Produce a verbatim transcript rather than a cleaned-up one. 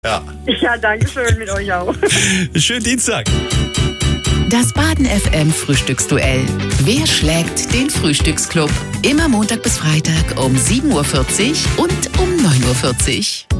Ja. Ja, danke schön, mit euch auch. Schönen Dienstag. Das Baden F M Frühstücksduell. Wer schlägt den Frühstücksclub? Immer Montag bis Freitag um sieben Uhr vierzig und um neun Uhr vierzig.